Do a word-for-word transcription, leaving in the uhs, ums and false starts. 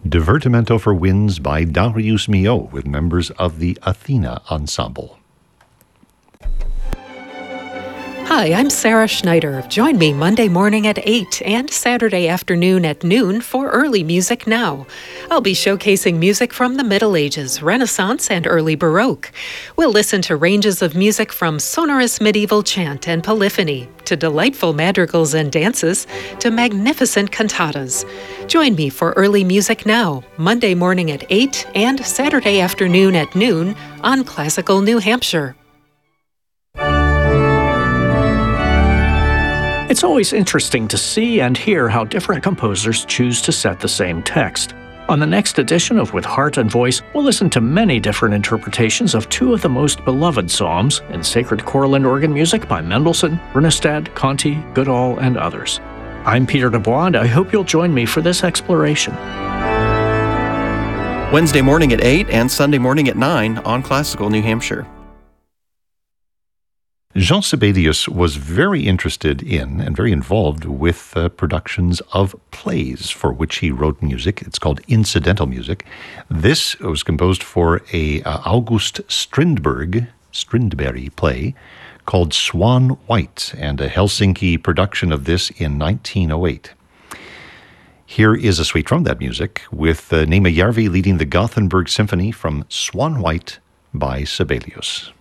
Divertimento for Winds by Darius Milhaud with members of the Athena Ensemble. Hi, I'm Sarah Schneider. Join me Monday morning at eight and Saturday afternoon at noon for Early Music Now. I'll be showcasing music from the Middle Ages, Renaissance, and early Baroque. We'll listen to ranges of music from sonorous medieval chant and polyphony, to delightful madrigals and dances, to magnificent cantatas. Join me for Early Music Now, Monday morning at eight and Saturday afternoon at noon on Classical New Hampshire. It's always interesting to see and hear how different composers choose to set the same text. On the next edition of With Heart and Voice, we'll listen to many different interpretations of two of the most beloved psalms in sacred choral and organ music by Mendelssohn, Runestad, Conti, Goodall, and others. I'm Peter Dubois, and I hope you'll join me for this exploration. Wednesday morning at eight and Sunday morning at nine on Classical New Hampshire. Jean Sibelius was very interested in and very involved with uh, productions of plays for which he wrote music. It's called incidental music. This was composed for a uh, August Strindberg, Strindberg play called Swan White, and a Helsinki production of this in nineteen oh eight. Here is a suite from that music with uh, Neema Järvi leading the Gothenburg Symphony from Swan White by Sibelius.